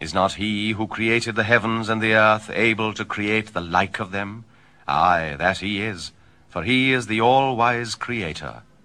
Is not he who created the heavens and the earth able to create the like of them? Aye, that he is, for he is the all-wise Creator.